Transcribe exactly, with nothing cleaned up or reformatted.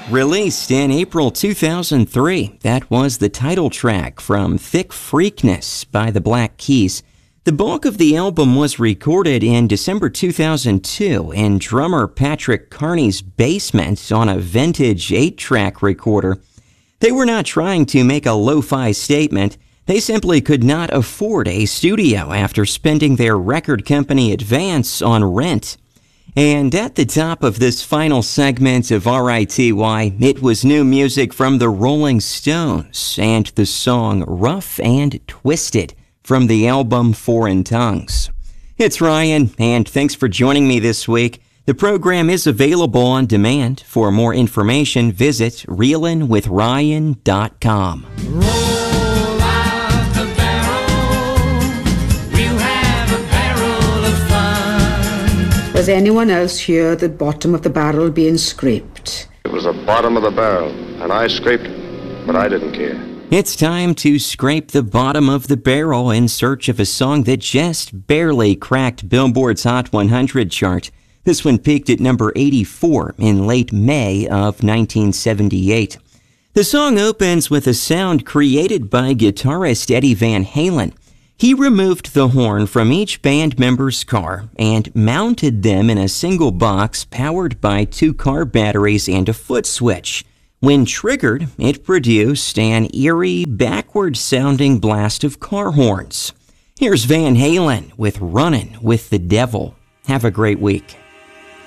Released in April two thousand three, that was the title track from Thick Freakness by the Black Keys. The bulk of the album was recorded in December two thousand two in drummer Patrick Carney's basement on a vintage eight-track recorder. They were not trying to make a lo-fi statement. They simply could not afford a studio after spending their record company advance on rent. And at the top of this final segment of R I T Y, it was new music from the Rolling Stones and the song Rough and Twisted from the album Foreign Tongues. It's Ryan, and thanks for joining me this week. The program is available on demand. For more information, visit reelin with ryan dot com. Does anyone else hear the bottom of the barrel being scraped? It was the bottom of the barrel, and I scraped it, but I didn't care. It's time to scrape the bottom of the barrel in search of a song that just barely cracked Billboard's Hot one hundred chart. This one peaked at number eighty-four in late May of nineteen seventy-eight. The song opens with a sound created by guitarist Eddie Van Halen. He removed the horn from each band member's car and mounted them in a single box powered by two car batteries and a foot switch. When triggered, it produced an eerie, backward-sounding blast of car horns. Here's Van Halen with Runnin' with the Devil. Have a great week.